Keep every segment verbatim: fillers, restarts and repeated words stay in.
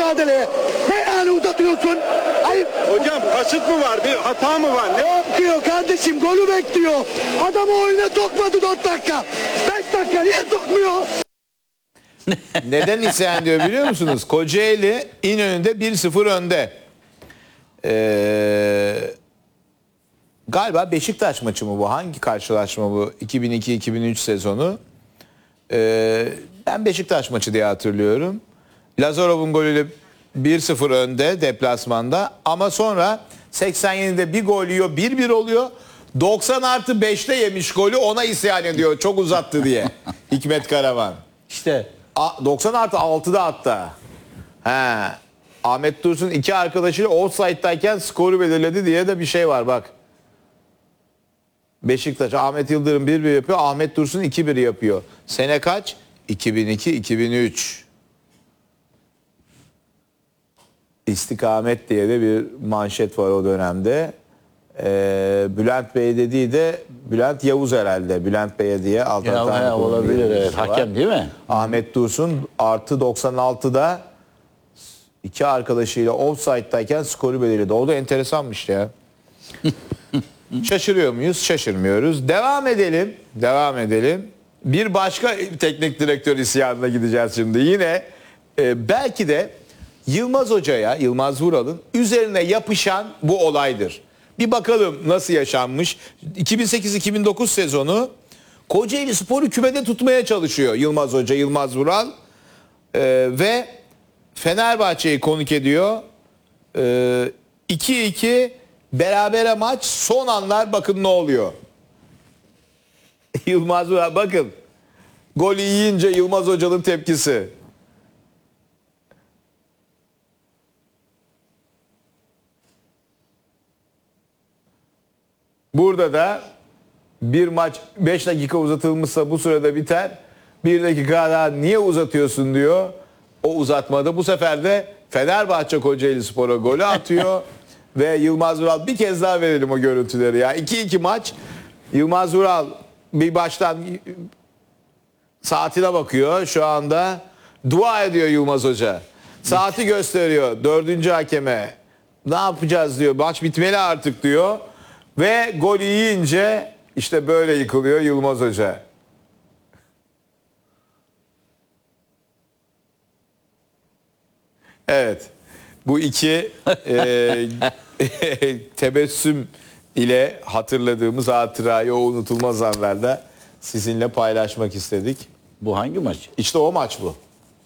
mücadeleye. Ne yani uzatıyorsun? Hayır. Hocam kasıt mı var? Bir hata mı var? Ne? Bekliyor kardeşim, golü bekliyor. Adamı oyuna sokmadı dört dakika. beş dakika niye sokmuyor? Neden isyan diyor biliyor musunuz? Kocaeli İnönü'nde bir sıfır önde. Ee, galiba Beşiktaş maçı mı bu? Hangi karşılaşma bu? iki bin iki iki bin üç sezonu. Ee, ben Beşiktaş maçı diye hatırlıyorum. Lazarov'un golüyle bir sıfır önde deplasmanda. Ama sonra seksen yedide bir gol yiyor, bir bir oluyor. doksan artı beşte yemiş golü, ona isyan ediyor. Çok uzattı diye. Hikmet Karaman. İşte A- doksan artı altıda hatta. He. Ahmet Dursun iki arkadaşıyla offside'dayken skoru belirledi diye de bir şey var bak. Beşiktaş Ahmet Yıldırım bir bir yapıyor. Ahmet Dursun iki bir yapıyor. Sene kaç? iki bin iki iki bin üç. İstikamet diye de bir manşet var o dönemde. Ee, Bülent Bey dediği de Bülent Yavuz herhalde. Bülent Bey'e diye ya, alternatif ya, olabilir evet. Hakem değil mi? Ahmet Dursun artı doksan altıda iki arkadaşıyla offside'dayken skoru belirledi. O da enteresanmış ya. Şaşırıyor muyuz? Şaşırmıyoruz. Devam edelim. Devam edelim. Bir başka teknik direktör isyanına gideceğiz şimdi. Yine e, belki de Yılmaz Hoca'ya, Yılmaz Vural'ın üzerine yapışan bu olaydır. Bir bakalım nasıl yaşanmış. iki bin sekiz iki bin dokuz sezonu Kocaeli Spor'u kümede tutmaya çalışıyor Yılmaz Hoca, Yılmaz Vural. Ee, ve Fenerbahçe'yi konuk ediyor. Ee, iki iki berabere maç, son anlar bakın ne oluyor. Yılmaz Vural bakın. Golü yiyince Yılmaz Hoca'nın tepkisi. Burada da bir maç beş dakika uzatılmışsa bu sürede biter. bir dakika daha niye uzatıyorsun diyor. O uzatmada bu sefer de Fenerbahçe Kocaeli Spor'a golü atıyor. Ve Yılmaz Vural, bir kez daha verelim o görüntüleri ya. iki iki maç. Yılmaz Vural bir baştan saatine bakıyor şu anda. Dua ediyor Yılmaz Hoca. Saati gösteriyor dördüncü hakeme. Ne yapacağız diyor. Maç bitmeli artık diyor. Ve gol yiyince işte böyle yıkılıyor Yılmaz Hoca. Evet. Bu iki e, tebessüm ile hatırladığımız hatırayı o unutulmaz anlarda sizinle paylaşmak istedik. Bu hangi maç? İşte o maç bu.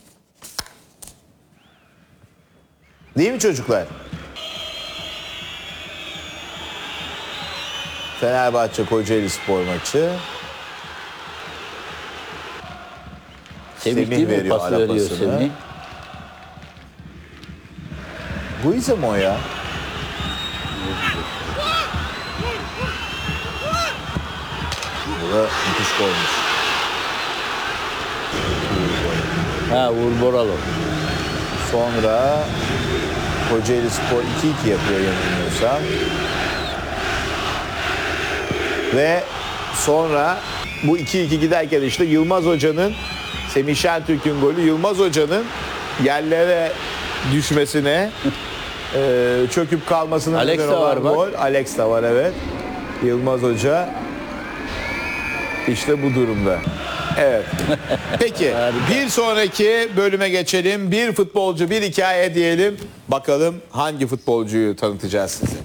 Değil mi çocuklar? Fenerbahçe Kocaeli Spor maçı. Semih değil mi? Pas veriyor Semih. Guiza mı o ya? Bu da müthiş olmuş. Ha, Uğur Boralı. Sonra Kocaeli Spor iki iki yapıyor yanılmıyorsam. Ve sonra bu iki iki giderken işte Yılmaz Hoca'nın, Semih Şentürk'ün golü, Yılmaz Hoca'nın yerlere düşmesine, e, çöküp kalmasına Alex neden de olan var bak. gol. Alex de var evet. Yılmaz Hoca işte bu durumda. Evet. Peki bir sonraki bölüme geçelim. Bir futbolcu, bir hikaye diyelim. Bakalım hangi futbolcuyu tanıtacağız size.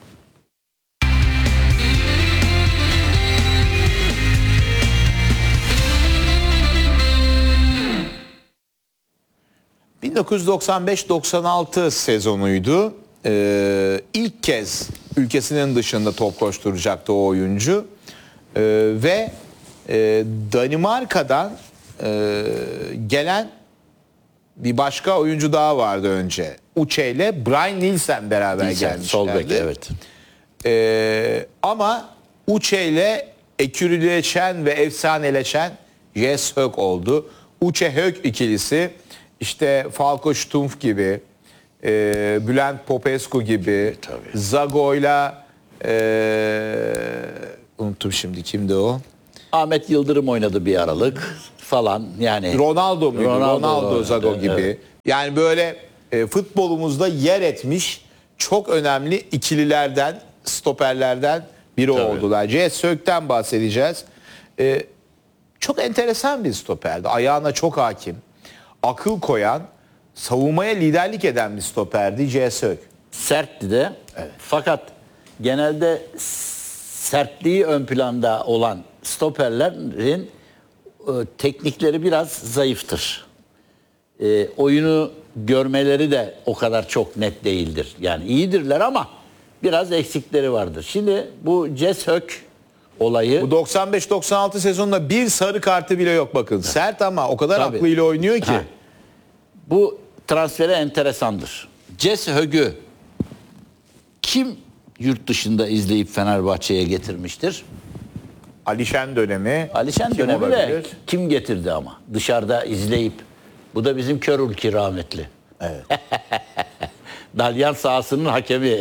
bin dokuz yüz doksan beş doksan altı sezonuydu. Ee, ilk kez ülkesinin dışında top koşturacaktı o oyuncu. Ee, ve e, Danimarka'dan e, gelen bir başka oyuncu daha vardı önce. Uçe ile Brian Nielsen beraber Nielsen, gelmişlerdi. sol bek, evet. Ee, ama Uçe ile ekürüleşen ve efsaneleşen Jes Høg oldu. Uçe Høg ikilisi işte Falco Stumpf gibi, e, Bülent Popescu gibi, Tabii. Zago'yla e, unuttum şimdi kimdi o? Ahmet Yıldırım oynadı bir aralık falan yani. Ronaldo muydu? Ronaldo, Ronaldo, evet, Zago evet, gibi. evet. Yani böyle e, futbolumuzda yer etmiş çok önemli ikililerden, stoperlerden biri oldular. Cihaz Sök'ten bahsedeceğiz. E, çok enteresan bir stoperdi. Ayağına çok hakim, akıl koyan, savunmaya liderlik eden bir stoperdi Cihaz Sök. Sertti de. Fakat genelde sertliği ön planda olan stoperlerin e, teknikleri biraz zayıftır. E, oyunu görmeleri de o kadar çok net değildir. Yani iyidirler ama biraz eksikleri vardır. Şimdi bu Ceshök olayı Bu doksan beş doksan altı sezonunda bir sarı kartı bile yok bakın. Sert ama o kadar Tabii. aklıyla oynuyor ki. Ha. Bu transfere enteresandır. Ceshök'ü kim yurt dışında izleyip Fenerbahçe'ye getirmiştir? Alişen dönemi. Alişen kim dönemi de olabilir? kim getirdi ama? Dışarıda izleyip. Bu da bizim Körülki rahmetli. Evet. Dalyan sahasının hakemi.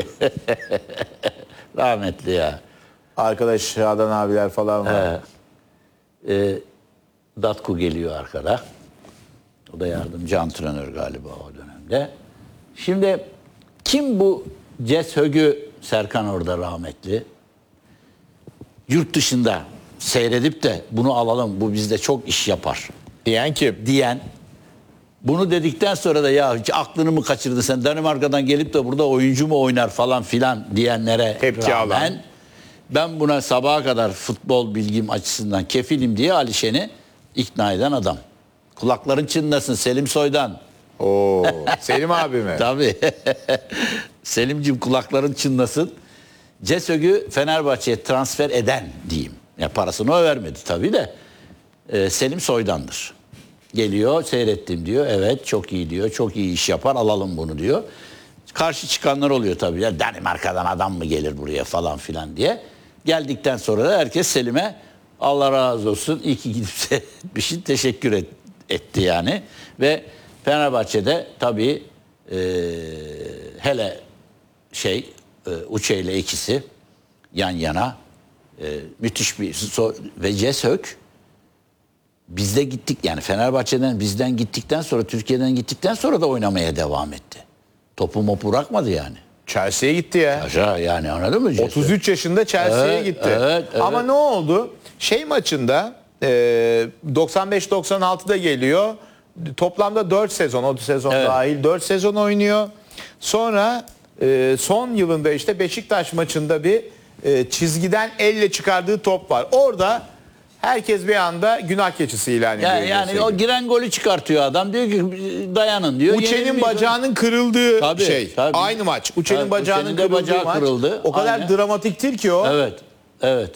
Rahmetli ya. Arkadaş Adan abiler falan var. Ee, Datku geliyor arkada. O da yardımcı antrenör galiba o dönemde. Şimdi kim bu Ceshök'ü, Serkan orada rahmetli, yurt dışında seyredip de bunu alalım, bu bizde çok iş yapar Diyen kim? diyen, bunu dedikten sonra da ya hiç aklını mı kaçırdın sen, Danimarka'dan gelip de burada oyuncu mu oynar falan filan diyenlere Tepki rağmen alan. ben buna sabaha kadar futbol bilgim açısından kefilim diye Alişen'i ikna eden adam. Kulakların çınlasın Selim Soydan. Oo, Selim abi mi? Tabii. Selim'cim kulakların çınlasın. Ceshök'ü Fenerbahçe'ye transfer eden diyeyim. Ya parasını o vermedi tabii de. Ee, Selim Soydan'dır. Geliyor, seyrettim diyor. Evet, çok iyi diyor. Çok iyi iş yapar, alalım bunu diyor. Karşı çıkanlar oluyor tabii. Ya Danimarka'dan adam mı gelir buraya falan filan diye. Geldikten sonra da herkes Selim'e Allah razı olsun, iyi ki gidip seyretmişsin, teşekkür et, etti yani. Ve Fenerbahçe'de tabii e, hele şey e, Uçe ile ikisi yan yana e, müthiş bir so- ve Ceshök bizde gittik yani Fenerbahçe'den bizden gittikten sonra Türkiye'den gittikten sonra da oynamaya devam etti. Topu mopu bırakmadı yani. Chelsea'ye gitti ya. Aşağı yani anladın mı? Ceshök? otuz üç yaşında Chelsea'ye Evet, gitti. evet, evet. Ama ne oldu? Şey maçında e, doksan beş doksan altıda geliyor. Toplamda dört sezon, o sezon Evet. dahil dört sezon oynuyor. Sonra e, son yılında işte Beşiktaş maçında bir e, çizgiden elle çıkardığı top var. Orada herkes bir anda günah keçisi ilan ediyor. Yani, yani o giren golü çıkartıyor adam. Diyor ki dayanın diyor. Uçe'nin Yenilmeyiz. bacağının kırıldığı Tabii, şey. tabii. Aynı maç. Uçe'nin Evet, bacağının Uçe'nin de kırıldığı bacağı maç. kırıldı. O kadar Aynen. dramatiktir ki o. Evet. Evet.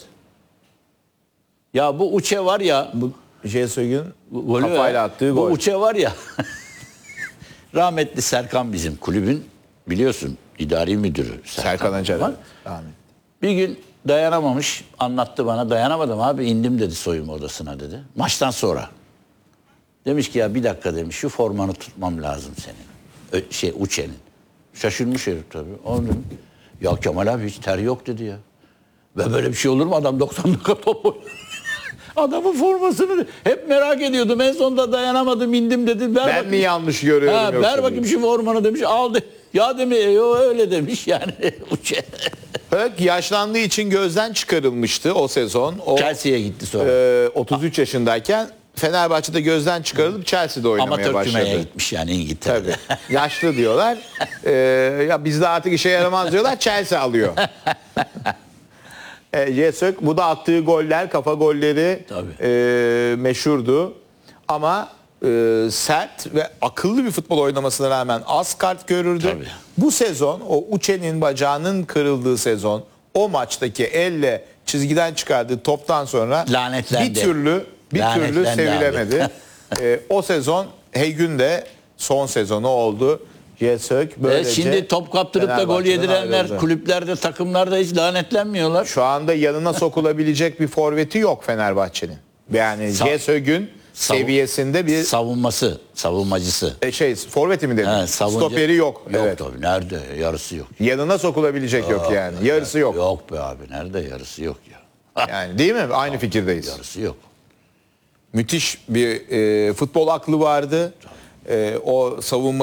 Ya bu Uçe var ya, bu Jesog'un golü kafayla ver. attığı Bu gol. Uçe var ya. Rahmetli Serkan bizim kulübün biliyorsun idari müdürü Serkan, Serkan Acar. var. Amin. Bir gün dayanamamış, anlattı bana. Dayanamadım abi, indim dedi soyunma odasına dedi. Maçtan sonra. Demiş ki ya bir dakika demiş, şu formanı tutmam lazım senin. Ö- şey Uçe'nin. Şaşırmış herif tabii. Onu dedim, ya Kemal abi hiç ter yok dedi ya. Ve böyle bir şey olur mu? Adam doksan dakika top oynuyor. Adamın formasını hep merak ediyordum. En sonunda dayanamadım, indim dedi. Ver Ben bakayım. mi yanlış görüyorum Ha, yoksa ver bakayım şu formanı demiş. Al de. Ya demiş yo, öyle demiş yani. Uçe. Höck yaşlandığı için gözden çıkarılmıştı o sezon. O Chelsea'ye gitti sonra. e, otuz üç yaşındayken Fenerbahçe'de gözden çıkarılıp Chelsea'de oynamaya Amatör başladı. kümeye gitmiş yani İngiltere'de. Tabii. Yaşlı diyorlar. Ee, ya bizde artık işe yaramaz diyorlar. Chelsea alıyor. e, Jesök, bu da attığı goller, kafa golleri Tabii. e, meşhurdu. Ama e, sert ve akıllı bir futbol oynamasına rağmen az kart görürdü. Tabii. Bu sezon o Uçe'nin bacağının kırıldığı sezon, o maçtaki elle çizgiden çıkardığı toptan sonra Lanetlendi. bir türlü bir türlü Lanetlendi sevilemedi. e, o sezon Heygün de son sezonu oldu. Jesök E böylece şimdi top kaptırıp da gol Fenerbahçe'den yedirenler ayrıldı. kulüplerde, takımlarda hiç lanetlenmiyorlar. Şu anda yanına sokulabilecek bir forveti yok Fenerbahçe'nin. Yani Sa- Jesök'ün Savun- seviyesinde bir Savunması, savunmacısı. e, şey forveti mi dedin? He, savuncu- Stoperi yok. Yok Evet. tabii, nerede? Yarısı yok. Yanına sokulabilecek yok yani. Yarısı yok. Yok be abi, nerede? Yarısı yok ya. Yani değil mi? Aynı fikirdeyiz. Yarısı yok. Müthiş bir e, futbol aklı vardı. E, o savunma